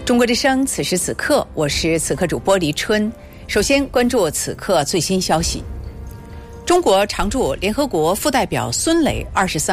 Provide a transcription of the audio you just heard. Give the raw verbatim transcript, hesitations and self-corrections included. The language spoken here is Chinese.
中国之声，此时此刻，我是此刻主播黎春。首先关注此刻最新消息。中国常驻联合国副代表孙磊二十三